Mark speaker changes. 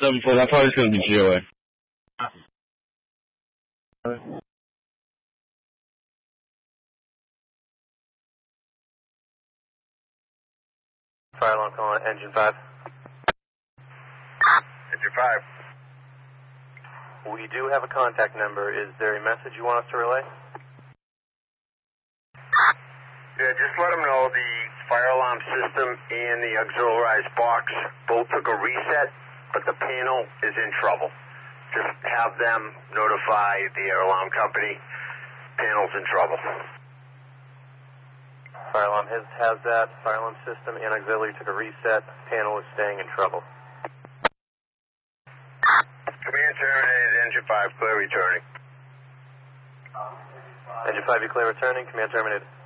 Speaker 1: 7-4, that probably is going to be GOA.
Speaker 2: Fire alarm calling engine 5.
Speaker 3: Engine 5.
Speaker 2: We do have a contact number. Is there a message you want us to relay?
Speaker 3: Yeah, just let them know the fire alarm system and the auxiliarized box both took a reset, but the panel is in trouble. Just have them notify the air alarm company. Panel's in trouble.
Speaker 2: Fire alarm has that. Fire alarm system and auxiliary took a reset. Panel is staying in trouble.
Speaker 3: Command terminated. Engine 5 clear returning.
Speaker 2: Engine 5, you clear returning. Command terminated.